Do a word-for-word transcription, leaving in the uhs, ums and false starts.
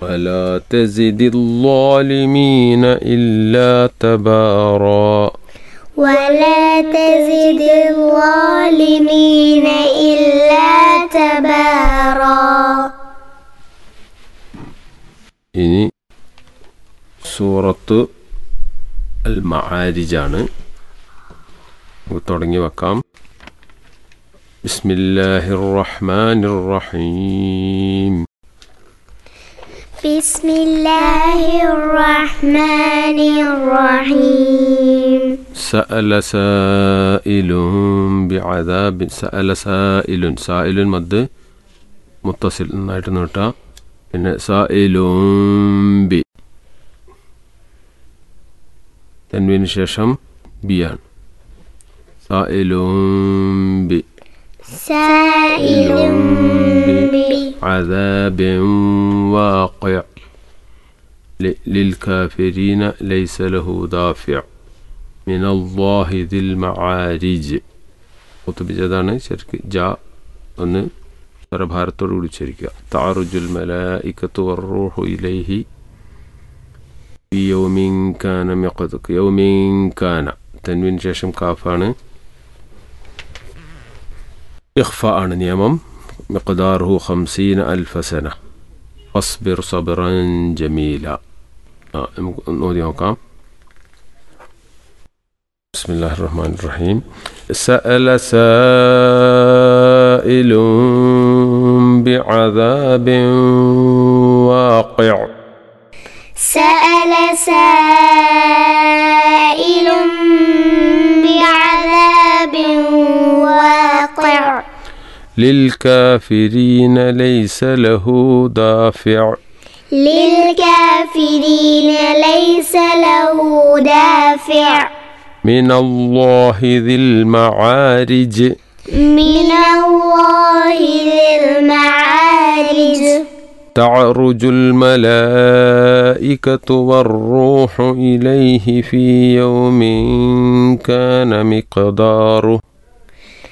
ولا تزد الظالمين إلا تبارا ولا تزد الظالمين إلا تبارا. ഇനി സൂറത്ത് അൽ മആരിജ് ആണ്. തുടങ്ങി വെക്കാം. ബിസ്മില്ലാഹിർ റഹ്മാനിർ റഹീം. ബിസ്മില്ലാഹിർ റഹ്മാനിർ റഹീം. സഅല സായിലുൻ ബിഅദാബിൻ. സഅല സായിലുൻ. സായിലുൻ മദ് മുത്തസിൽ നന്നായിട്ട് നീട്ടാം. പിന്നെ സായിലുൻ ബി തൻവീന് ശേഷം ബിയാണ്. സായിലുൻ ബി സായിലുൻ ബി അദാബിൻ വാഖിഅ ലിൽകാഫിരീന ലൈസ ലഹു ദാഫിഅ മിനല്ലാഹി ദിൽ മആരിജ്. മുത്തബിജതാണ് ശരിക്ക് ജാ ഒന്ന് സ്വരഭാരത്തോട് കൂടി ഉച്ചരിക്കുക. തഅറുജുൽ മലായികത്തു വറൂഹു ഇലൈഹി ഫീ യൗമിൻ കാന മിഖ്ദാറുഹു. യൗമിൻ കാന തൻവീന് ശേഷം കാഫാണ്. ഇഖ്ഫ ആണ് നിയമം. മിഖ്ദാറുഹു ഖംസീന അൽഫ സന ഫസ്ബിർ സബ്റൻ ജമീല. നമുക്ക് നോക്കി നോക്കാം. ബിസ്മില്ലാഹിർ റഹ്മാനിർ റഹീം. സഅല സായിലുൻ ബിഅദാബിൻ വാഖിഅ. سأل سائل بعذاب واقع للكافرين ليس له دافع. للكافرين ليس له دافع من الله ذي المعارج. من الله ذي المعارج. تعرج الملائكة والروح إليه في يوم كان مقداره